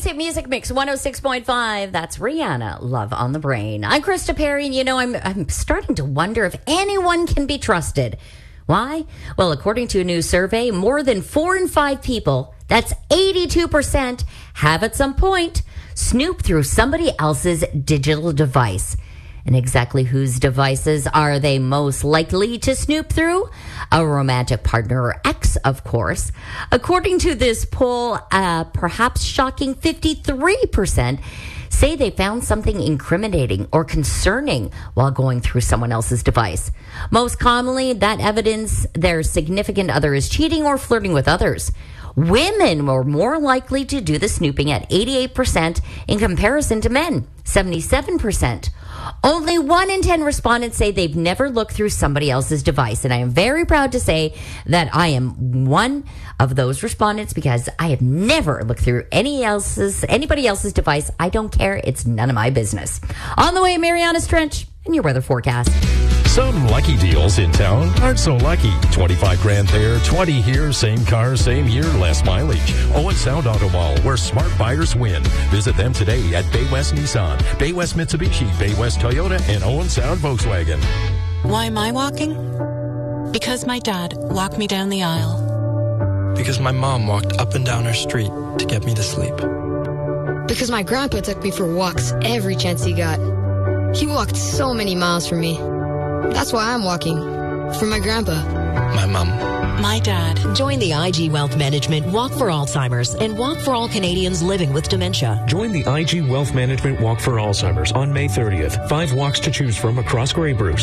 Hit Music Mix 106.5. That's Rihanna, Love on the Brain. I'm Krista Perry, and I'm starting to wonder if anyone can be trusted. Why? Well, according to a new survey, more than 4 in 5 people, that's 82%, have at some point snooped through somebody else's digital device. And exactly whose devices are they most likely to snoop through? A romantic partner or ex, of course. According to this poll, perhaps shocking 53% say they found something incriminating or concerning while going through someone else's device. Most commonly, that evidence their significant other is cheating or flirting with others. Women were more likely to do the snooping at 88% in comparison to men, 77%. Only 1 in 10 respondents say they've never looked through somebody else's device. And I am very proud to say that I am one of those respondents because I have never looked through anybody else's device. I don't care. It's none of my business. On the way, Mariana's Trench and your weather forecast. Some lucky deals in town aren't so lucky. 25 grand there, 20 here, same car, same year, less mileage. Owen Sound Auto Mall, where smart buyers win. Visit them today at Bay West Nissan, Bay West Mitsubishi, Bay West Toyota, and Owen Sound Volkswagen. Why am I walking? Because my dad walked me down the aisle. Because my mom walked up and down our street to get me to sleep. Because my grandpa took me for walks every chance he got. He walked so many miles for me. That's why I'm walking. For my grandpa. My mom. My dad. Join the IG Wealth Management Walk for Alzheimer's and Walk for All Canadians Living with Dementia. Join the IG Wealth Management Walk for Alzheimer's on May 30th. 5 walks to choose from across Grey Bruce.